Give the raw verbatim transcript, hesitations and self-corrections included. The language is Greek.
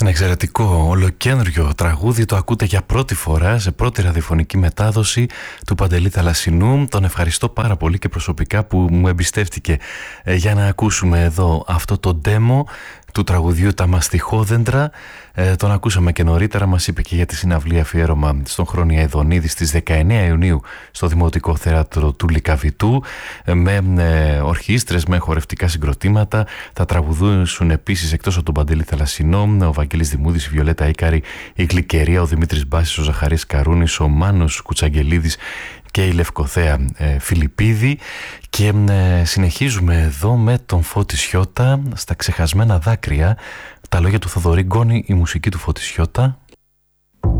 Ένα εξαιρετικό ολοκένουργιο τραγούδι, το ακούτε για πρώτη φορά σε πρώτη ραδιοφωνική μετάδοση του Παντελή Θαλασσινού. Τον ευχαριστώ πάρα πολύ και προσωπικά που μου εμπιστεύτηκε ε, για να ακούσουμε εδώ αυτό το demo του τραγουδιού «Τα μαστιχόδεντρα». Ε, τον ακούσαμε και νωρίτερα, μας είπε και για τη συναυλία αφιέρωμα στον Χρόνια Ιδονίδη στις δεκαεννέα Ιουνίου στο Δημοτικό Θέατρο του Λυκαβητού, ε, με ε, ορχήστρες, με χορευτικά συγκροτήματα. Θα τραγουδούσουν επίσης, εκτός από τον Παντελή Θαλασσινό, ο Βαγγέλης Δημούδης, η Βιολέτα Ίκαρη, η Γλυκερία, ο Δημήτρης Μπάσης, ο Ζαχαρής Καρούνης, ο Μάνος Κουτσαγγελίδης και η Λευκοθέα ε, Φιλιππίδη. Και ε, συνεχίζουμε εδώ με τον Φώτη Σιώτα, στα ξεχασμένα δάκρυα, τα λόγια του Θοδωρή Γκόνη, η μουσική του Φώτη Σιώτα.